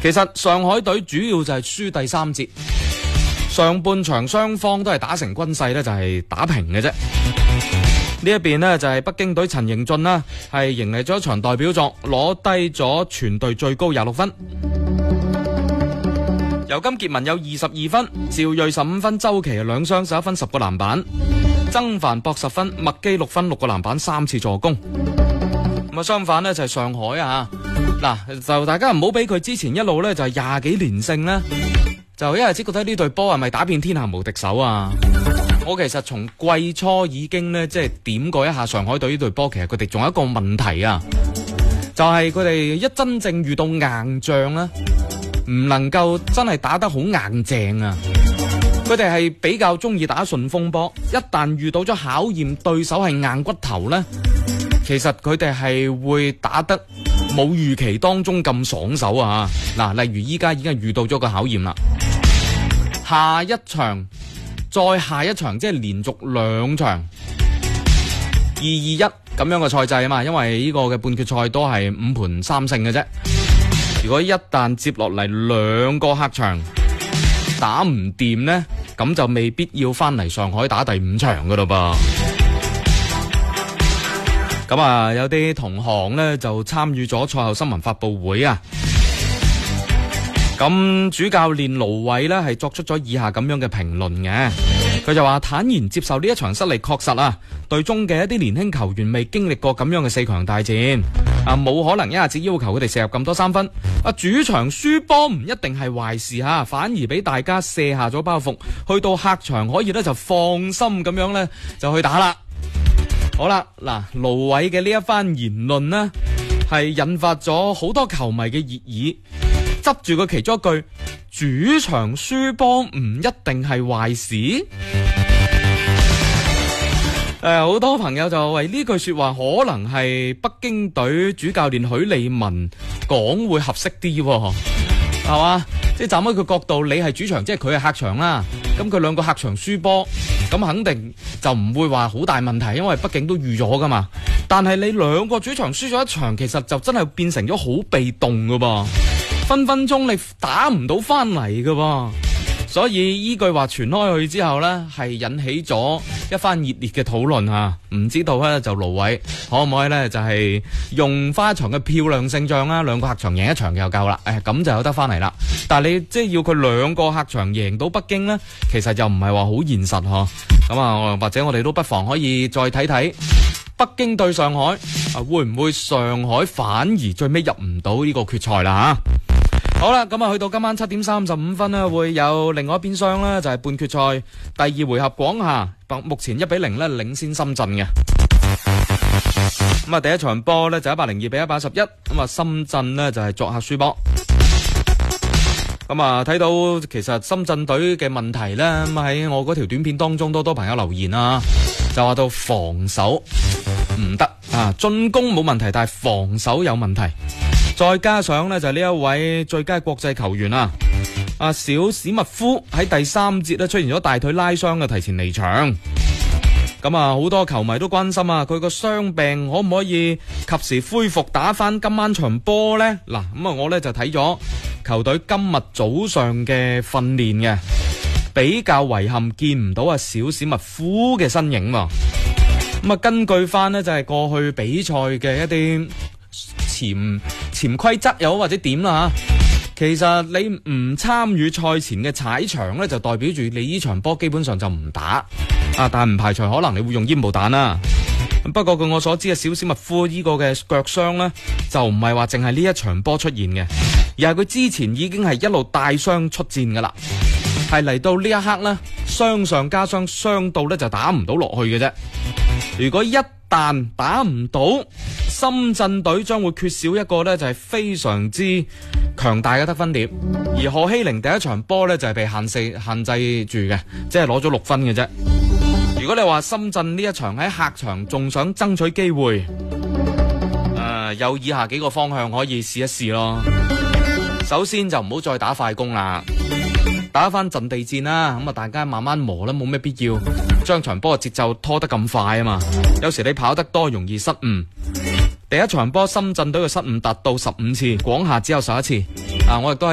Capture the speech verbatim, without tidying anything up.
其實上海隊主要就係輸第三節，上半場雙方都係打成均勢咧，就係打平嘅啫。呢一邊呢，就係北京隊陳盈駿啦，係迎嚟咗一場代表作，攞低咗全隊最高廿六分。尤金傑文有二十二分，趙睿十五分，周琦兩雙十一分，十個籃板，曾凡博十分，麥基六分，六個籃板，三次助攻。咁啊，相反呢，就係上海啊，嗱就大家唔好俾佢之前一路呢，就係廿幾連勝啦，就一日只覺得呢隊波係咪打遍天下無敵手啊？我其實從季初已經呢，即係點過一下上海隊呢隊波，其實佢哋仲有一個問題啊，就係佢哋一真正遇到硬仗啦，唔能夠真係打得好硬正啊！佢哋係比較中意打順風波，一旦遇到咗考驗對手係硬骨頭呢，其實佢哋係會打得冇預期當中咁爽手啊！嗱，例如依家已經係遇到咗個考驗啦，下一場。再下一場即係連續兩場二二一咁樣嘅賽制啊嘛，因為呢個嘅半決賽都係五盤三勝嘅啫。如果一旦接落嚟兩個客場打唔掂呢，咁就未必要翻嚟上海打第五場噶咯噃。咁啊，有啲同行呢就參與咗賽後新聞發佈會啊。咁主教練盧偉呢係作出咗以下咁樣嘅評論嘅，佢就話坦然接受呢一場失利，確實啊，隊中嘅一啲年輕球員未經歷過咁樣嘅四強大戰，啊冇可能一下子要求佢哋射入咁多三分，啊主場輸波唔一定係壞事吓，反而俾大家卸下咗包袱，去到客場可以呢就放心咁樣呢就去打啦。好啦，嗱盧偉嘅呢一番言論呢係引發咗好多球迷嘅熱議。執住佢其中一句，主場輸波唔一定係壞事。誒、呃，好多朋友就為呢句說話可能係北京隊主教練許利文講會合適啲，係嘛？即係站喺佢角度，你係主場，即係佢係客場啦。咁佢兩個客場輸波，咁肯定就唔會話好大問題，因為畢竟都預咗噶嘛。但係你兩個主場輸咗一場，其實就真係變成咗好被動噶噃。分分鐘你打唔到翻嚟噶喎，所以呢句話傳開去之後呢，係引起咗一番熱烈嘅討論吓。唔知道呢，就盧偉可唔可以呢？就係、是、用花場嘅漂亮勝仗啦，兩個客場贏一場就夠啦，誒咁就有得翻嚟啦。但係你即係要佢兩個客場贏到北京呢，其實就唔係話好現實嗬。咁啊，或者我哋都不妨可以再睇睇北京對上海啊，會唔會上海反而最尾入唔到呢個決賽啦吓？好啦，咁啊，去到今晚七點三十五分呢，會有另外一邊廂呢，就係半決賽第二回合，廣廈目前一比零呢領先深圳嘅。咁啊，第一場波呢就一百零二比一百一十一，咁啊，深圳呢就係作客輸波。咁啊，睇到其實深圳隊嘅問題呢，咁喺我嗰條短片當中，多多朋友留言啊，就話到防守唔得啊，進攻冇問題，但係防守有問題。再加上呢，就係呢一位最佳國際球員啊，阿小史密夫喺第三節呢出現咗大腿拉傷嘅，提前離場。咁啊，好多球迷都關心啊，佢個傷病可唔可以及時恢復打翻今晚場波呢？嗱，咁啊，我呢就睇咗球隊今日早上嘅訓練嘅，比較遺憾見唔到阿小史密夫嘅身影。咁啊，根據翻呢，就係過去比賽嘅一啲潛潛規則又好或者點啦吓，其實你唔參與賽前嘅踩場呢，就代表住你呢場波基本上就唔打啊，但係唔排除可能你會用煙霧彈啦。不過據我所知啊，小史密夫呢個嘅腳傷呢，就唔係話淨係呢一場波出現嘅，而係佢之前已經係一路帶傷出戰噶啦，係嚟到呢一刻呢，傷上加傷，傷到呢就打唔到落去嘅啫。如果一旦打唔到，深圳隊將會缺少一個呢就係非常之強大嘅得分點，而賀希寧第一場波呢就係被限制限制住嘅，即係攞咗六分嘅啫。如果你話深圳呢一場喺客場仲想爭取機會，誒、呃、有以下幾個方向可以試一試咯。首先就唔好再打快攻啦，打翻陣地戰啦，咁啊大家慢慢磨啦，冇咩必要將場波嘅節奏拖得咁快啊嘛。有時你跑得多容易失誤。第一場波深圳隊嘅失誤達到十五次，廣廈只有十一次。啊，我亦都係